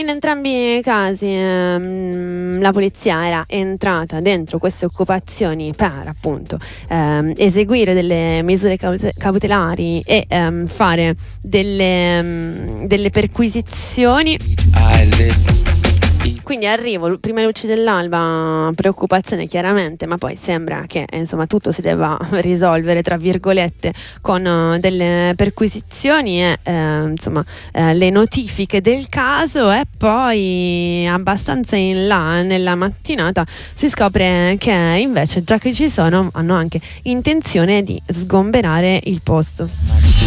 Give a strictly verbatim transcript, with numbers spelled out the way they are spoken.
in entrambi i casi ehm, la polizia era entrata dentro queste occupazioni per appunto ehm, eseguire delle misure caute- cautelari e ehm, fare delle, ehm, delle perquisizioni. Quindi arrivo, prima luci dell'alba, preoccupazione chiaramente, ma poi sembra che eh, insomma tutto si debba risolvere tra virgolette con uh, delle perquisizioni e eh, insomma eh, le notifiche del caso, e poi abbastanza in là nella mattinata si scopre che invece, già che ci sono, hanno anche intenzione di sgomberare il posto.